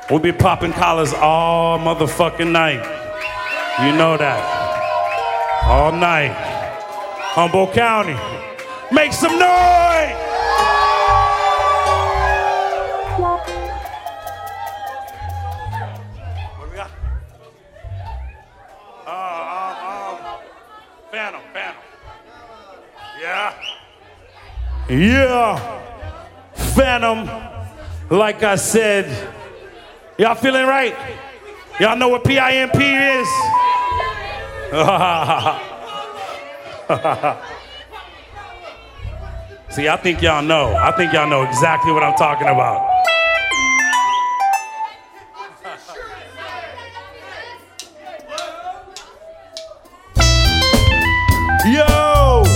We'll be popping collars all motherfucking night. You know that. All night. Humboldt County. Make some noise! What we got? Phantom. Yeah. Yeah. Phantom. Like I said, y'all feeling right? Y'all know what PIMP is? See, I think y'all know. I think y'all know exactly what I'm talking about.